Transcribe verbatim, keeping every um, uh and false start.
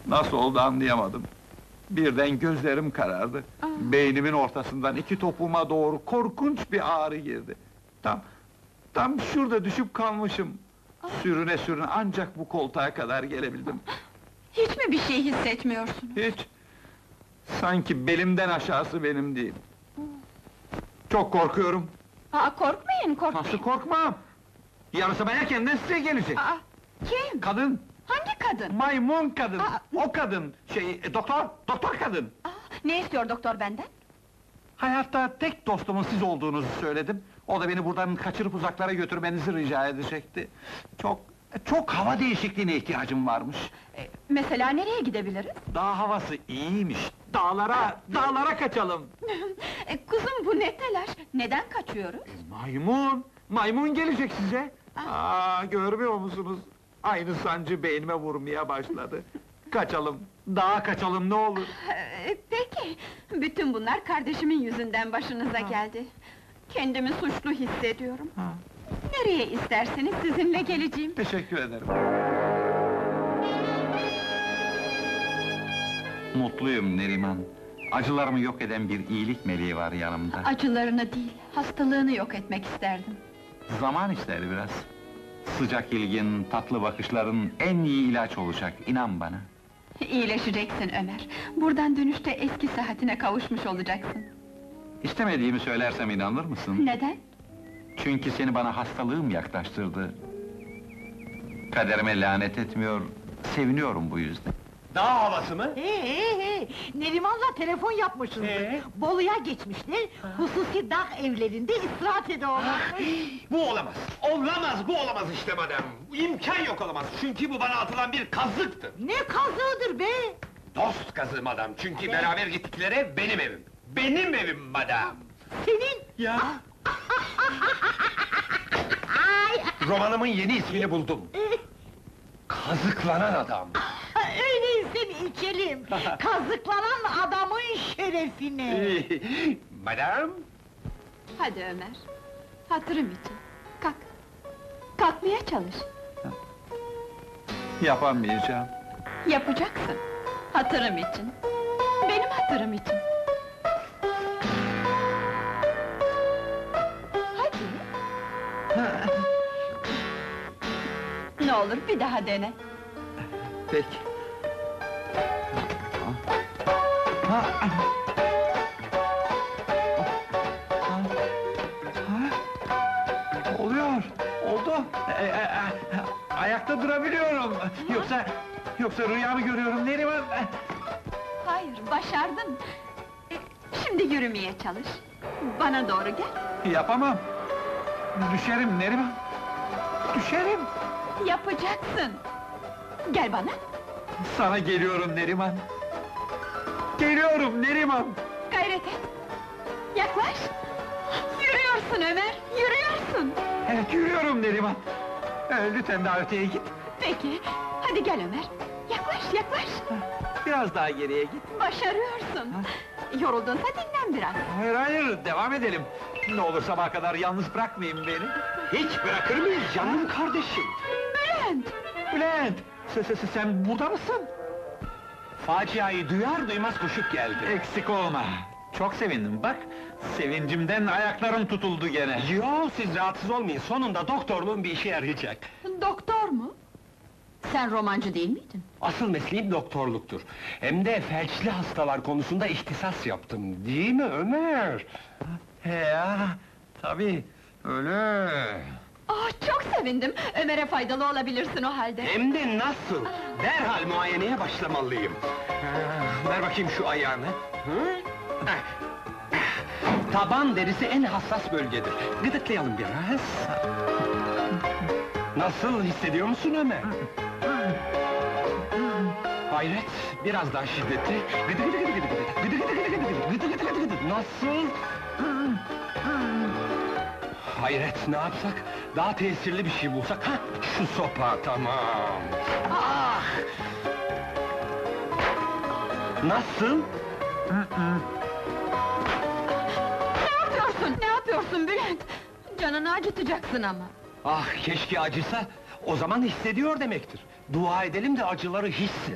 Nasıl oldu anlayamadım. Birden gözlerim karardı. Aa. Beynimin ortasından iki topuğuma doğru korkunç bir ağrı girdi. Tam, tam şurada düşüp kalmışım. Sürüne sürüne ancak bu koltuğa kadar gelebildim. Hiç mi bir şey hissetmiyorsun? Hiç! Sanki belimden aşağısı benim değil. Çok korkuyorum. Aa, korkmayın, korkmayın! Nasıl korkmam? Yarısı erkenden size gelecek. Aa, kim? Kadın, Hangi kadın? maymun kadın, Aa. o kadın, şey, e, doktor, doktor kadın! Aa, ne istiyor doktor benden? Hayatta tek dostumun siz olduğunuzu söyledim. O da beni buradan kaçırıp uzaklara götürmenizi rica edecekti. Çok, çok hava değişikliğine ihtiyacım varmış. Ee, mesela nereye gidebiliriz? Dağ havası iyiymiş. Dağlara, dağlara kaçalım. e, kuzum bu ne telaş? Neden kaçıyoruz? Maymun, maymun gelecek size. Aa, görmüyor musunuz? Aynı sancı beynime vurmaya başladı. Kaçalım, dağa kaçalım ne olur. Ee, peki, bütün bunlar kardeşimin yüzünden başınıza geldi. Kendimi suçlu hissediyorum. Ha. Nereye isterseniz sizinle geleceğim. Teşekkür ederim. Mutluyum Neriman. Acılarımı yok eden bir iyilik meleği var yanımda. Acılarını değil, hastalığını yok etmek isterdim. Zaman ister biraz. Sıcak ilgin, tatlı bakışların en iyi ilaç olacak, inan bana. İyileşeceksin Ömer. Buradan dönüşte eski sıhhatine kavuşmuş olacaksın. İstemediğimi söylersem inanır mısın? Neden? Çünkü seni bana hastalığım yaklaştırdı. Kaderime lanet etmiyor, seviniyorum bu yüzden. Dağ havası mı? Hey hey hey! Neriman'la telefon yapmışsınız. Ee? Bolu'ya geçmişler, hususi dağ evlerinde istirahat ediyorlar. Bu olamaz! Olamaz, bu olamaz işte madem! İmkan yok olamaz, çünkü bu bana atılan bir kazıktır! Ne kazığıdır be! Dost kazığı madem, çünkü beraber gittikleri ev benim evim! Benim evim madem! Senin! Ya! Ay! Romanımın yeni ismini buldum! Kazıklanan adam! Öyleyse içelim! Kazıklanan adamın şerefine! Madem! Hadi Ömer, hatırım için. Kalk. Kalkmaya çalış. Yapamayacağım. Yapacaksın. Hatırım için. Benim hatırım için. Hadi. Ne olur bir daha dene. Peki. Ha. Ha. Ha. Oluyor, oldu. E, e, e, ayakta durabiliyorum. Yoksa, yoksa rüya mı görüyorum Neriman? Hayır, başardın. E, şimdi yürümeye çalış. Bana doğru gel. Yapamam. Düşerim Neriman. Düşerim. Yapacaksın. Gel bana. Sana geliyorum Neriman. Geliyorum Neriman. Gayret et. Yaklaş. Yürüyorsun Ömer, yürüyorsun. Evet, yürüyorum Neriman. Ee, lütfen daha öteye git. Peki, hadi gel Ömer. Yaklaş, yaklaş. Biraz daha geriye git. Başarıyorsun. Yoruldunsa dinlen biraz. Hayır hayır, devam edelim. Ne olur sabaha kadar yalnız bırakmayın beni. Hiç bırakır mıyız canım kardeşim? Bülent! Bülent! Sen, sen, sen burada mısın? Faciayı duyar duymaz koşup geldi. Eksik olma. Çok sevindim bak. Sevincimden ayaklarım tutuldu gene. Yo, siz rahatsız olmayın, sonunda doktorluğun bir işe yarayacak. Doktor mu? Sen romancı değil miydin? Asıl mesleğim doktorluktur. Hem de felçli hastalar konusunda ihtisas yaptım, değil mi Ömer? He ya, tabii, öyle. Ah, çok sevindim. Ömer'e faydalı olabilirsin o halde. Hem de nasıl? Derhal muayeneye başlamalıyım. Ah, ver bakayım şu ayağını. Hı? Ah. Taban derisi en hassas bölgedir. Gıdıklayalım biraz. Nasıl, hissediyor musun Ömer? Hayret, biraz daha şiddetli. Gıdı gıdı gıdı gıdı gıdı. Gıdı gıdı gıdı gıdı gıdı. Gıdı gıdı gıdı gıdı. Nasıl? Hayret, ne yapsak? Daha tesirli bir şey bulsak, ha? Şu sopa, tamam! Ah! Nasıl? Ne yapıyorsun? Ne yapıyorsun Bülent? Canını acıtacaksın ama. Ah, keşke acısa, o zaman hissediyor demektir. Dua edelim de acıları hisset.